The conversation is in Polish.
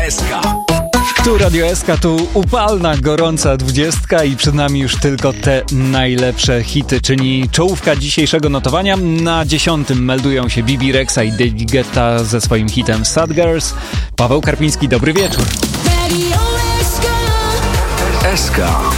SK. Tu Radio SK, tu upalna, gorąca 20 i przed nami już tylko te najlepsze hity, czyli czołówka dzisiejszego notowania. Na 10 meldują się Bibi Rexa i David Guetta ze swoim hitem Sad Girls. Paweł Karpiński, dobry wieczór. SK.